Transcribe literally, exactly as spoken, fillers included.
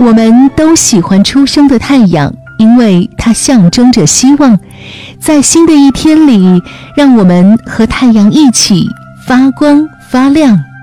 我们都喜欢初升的太阳，因为它象征着希望，在新的一天里，让我们和太阳一起发光发亮。